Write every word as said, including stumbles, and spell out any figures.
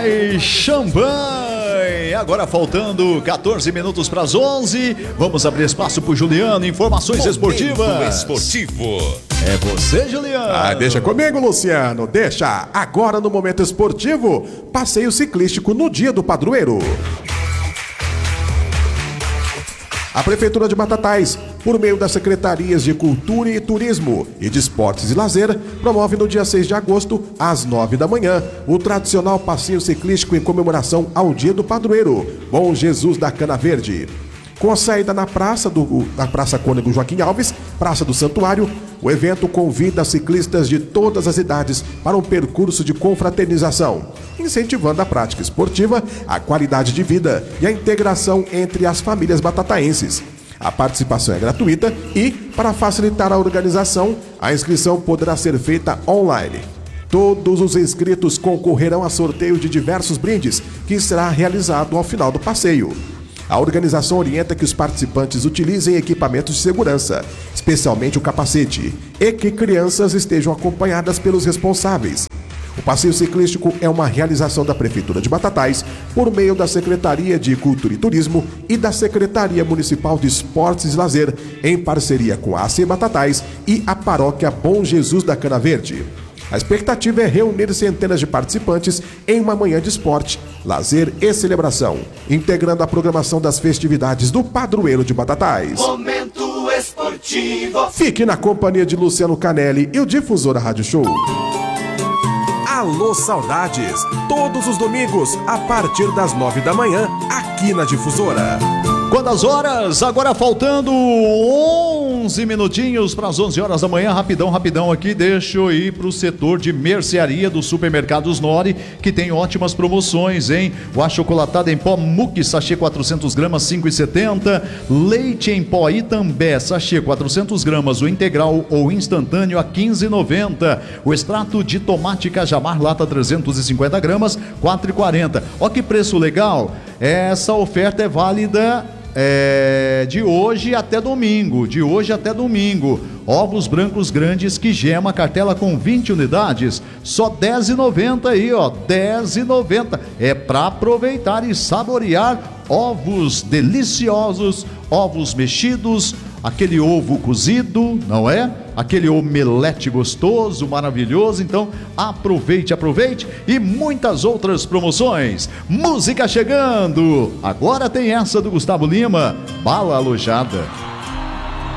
mais champanhe. Agora faltando quatorze minutos para as onze. Vamos abrir espaço para o Juliano. Informações Momento esportivas. Esportivo. É você, Juliano. Ah, deixa comigo, Luciano. Deixa. Agora no Momento Esportivo, passeio ciclístico no Dia do Padroeiro. A Prefeitura de Batatais, por meio das Secretarias de Cultura e Turismo e de Esportes e Lazer, promove no dia seis de agosto, às nove da manhã, o tradicional passeio ciclístico em comemoração ao Dia do Padroeiro, Bom Jesus da Cana Verde. Com a saída na praça, do, na praça Cônego Joaquim Alves, Praça do Santuário, o evento convida ciclistas de todas as idades para um percurso de confraternização, incentivando a prática esportiva, a qualidade de vida e a integração entre as famílias batataenses. A participação é gratuita e, para facilitar a organização, a inscrição poderá ser feita online. Todos os inscritos concorrerão a sorteio de diversos brindes, que será realizado ao final do passeio. A organização orienta que os participantes utilizem equipamentos de segurança, especialmente o capacete, e que crianças estejam acompanhadas pelos responsáveis. O passeio ciclístico é uma realização da Prefeitura de Batatais por meio da Secretaria de Cultura e Turismo e da Secretaria Municipal de Esportes e Lazer, em parceria com a A C Batatais e a Paróquia Bom Jesus da Cana Verde. A expectativa é reunir centenas de participantes em uma manhã de esporte, lazer e celebração, integrando a programação das festividades do Padroeiro de Batatais. Momento Esportivo. Fique na companhia de Luciano Canelli e o Difusora Rádio Show. Alô Saudades, todos os domingos, a partir das nove da manhã, aqui na Difusora. Quantas horas? Agora faltando onze minutinhos para as onze horas da manhã. Rapidão, rapidão aqui. Deixa eu ir para o setor de mercearia do Supermercados Nori, que tem ótimas promoções, hein? O achocolatado em pó Muque, sachê quatrocentas gramas, cinco reais e setenta centavos. Leite em pó Itambé, sachê quatrocentas gramas, o integral ou instantâneo a quinze reais e noventa centavos. O extrato de tomate Cajamar, lata trezentas e cinquenta gramas, quatro reais e quarenta centavos. Ó que preço legal! Essa oferta é válida É, de hoje até domingo, de hoje até domingo. Ovos brancos grandes que gema, cartela com vinte unidades, só dez reais e noventa centavos aí, ó, dez reais e noventa centavos. É para aproveitar e saborear ovos deliciosos, ovos mexidos, aquele ovo cozido, não é? Aquele omelete gostoso, maravilhoso. Então aproveite, aproveite. E muitas outras promoções. Música chegando. Agora tem essa do Gustavo Lima, Bala Alojada.